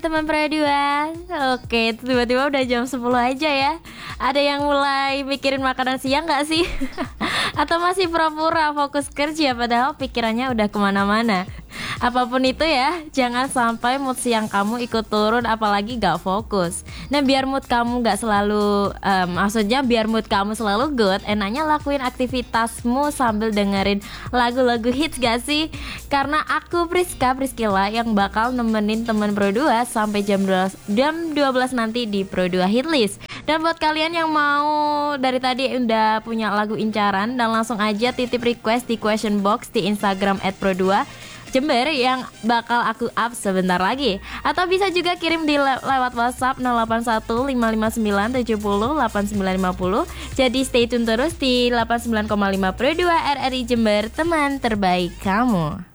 teman Pradua. Oke, tiba-tiba udah jam 10 aja ya. Ada yang mulai mikirin makanan siang gak sih? Atau masih pura-pura fokus kerja padahal pikirannya udah kemana-mana? Apapun itu ya, jangan sampai mood siang kamu ikut turun apalagi gak fokus. Nah biar mood kamu gak selalu maksudnya biar mood kamu selalu good, enaknya lakuin aktivitasmu sambil dengerin lagu-lagu hits gak sih? Karena aku Priskila yang bakal nemenin temen Pro2 sampai jam 12 nanti di Pro2 Hitlist. Dan buat kalian yang mau dari tadi udah punya lagu incaran, dan langsung aja titip request di question box di Instagram @pro2 Jember yang bakal aku up sebentar lagi. Atau bisa juga kirim di lewat WhatsApp 081559708950. Jadi stay tune terus di 89,5 Pro2 RRI Jember, teman terbaik kamu.